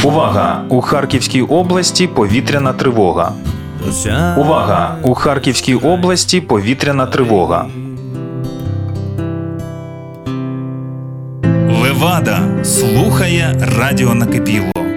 Увага! У Харківській області повітряна тривога. Увага! У Харківській області повітряна тривога. Левада слухає радіо Накипіло.